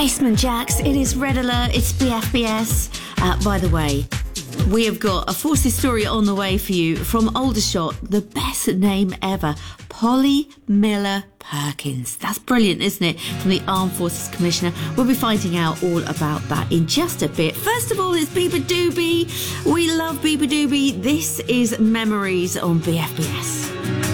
Basement Jacks, it is Red Alert, it's BFBS. By the way, we have got a Forces story on the way for you from Aldershot, the best name ever, Polly Miller Perkins. That's brilliant, isn't it? From the Armed Forces Commissioner. We'll be finding out all about that in just a bit. First of all, it's Beabadoobee. We love Beabadoobee. This is Memories on BFBS.